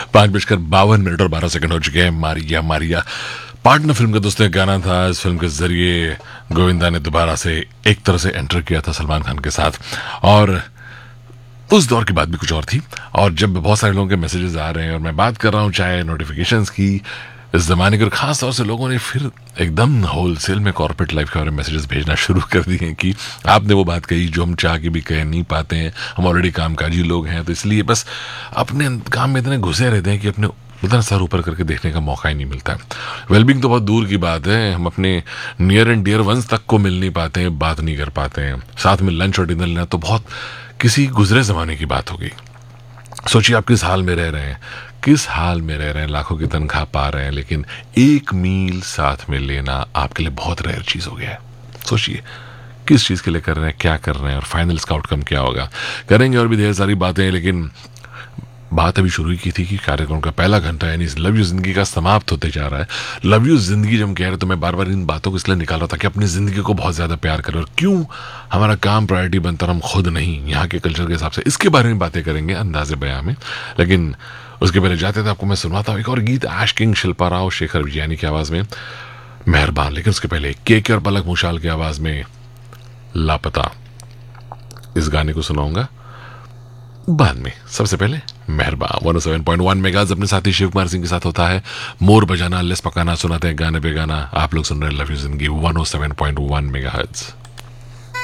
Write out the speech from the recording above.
5:52 और 12 सेकंड हो चुके हैं। मारिया मारिया पार्टनर फिल्म का दोस्तों एक गाना था। इस फिल्म के जरिए गोविंदा ने दोबारा से एक तरह से एंटर किया था सलमान खान के साथ, और उस दौर की बात भी कुछ और थी। और जब बहुत सारे लोगों के मैसेजेस आ रहे हैं और मैं बात कर रहा हूँ चाहे नोटिफिकेशंस की, इस जमाने के, और खास तौर से लोगों ने फिर एकदम होलसेल में कॉर्पोरेट लाइफ के बारे में मैसेजेस भेजना शुरू कर दिए हैं कि आपने वो बात कही जो हम चाह के भी कह नहीं पाते हैं, हम ऑलरेडी कामकाजी लोग हैं, तो इसलिए बस अपने काम में इतने घुसे रहते हैं कि अपने उतना सर ऊपर करके देखने का मौका ही नहीं मिलता है। वेलबींग तो बहुत दूर की बात है, हम अपने नियर एंड डियर वंस तक को मिल नहीं पाते हैं, बात नहीं कर पाते हैं, साथ में लंच और डिनर लेना तो बहुत किसी गुजरे जमाने की बात होगी। सोचिए आप किस हाल में रह रहे हैं, किस हाल में रह रहे हैं, लाखों की तनख्वाह पा रहे हैं, लेकिन एक मील साथ में लेना आपके लिए बहुत रेयर चीज हो गया है। सोचिए किस चीज के लिए कर रहे हैं, क्या कर रहे हैं, और फाइनल इसका आउटकम क्या होगा। करेंगे और भी ढेर सारी बातें, लेकिन बात अभी शुरू ही की थी कि कार्यक्रम का पहला घंटा यानी लव यू जिंदगी का समाप्त होते जा रहा है। लव यू जिंदगी जब हम कह रहे तो मैं बार बार इन बातों को इसलिए निकाल रहा था कि अपनी जिंदगी को बहुत ज्यादा प्यार करें, और क्यों हमारा काम प्रायोरिटी बनता और हम खुद नहीं, यहाँ के कल्चर के हिसाब से, इसके बारे में बातें करेंगे अंदाजे बयां में। लेकिन उसके पहले जाते थे आपको मैं सुनवाता हूँ एक और गीत, आश किंग, शिल्पा राव, शेखर विजयानी की आवाज में, मेहरबान। लेकिन उसके पहले के और पलक मुशाल की आवाज में लापता, इस गाने को सुनाऊंगा बाद में। सबसे पहले मेहरबान 107.1 मेगाहर्ट्ज़ अपने साथी शिव कुमार सिंह के साथ होता है मोर बजाना, लेस पकाना, सुनाते हैं गाने पे गाना। आप लोग सुन रहे हैं लव यू जिंदगी 107.1 मेगाहर्ट्ज़।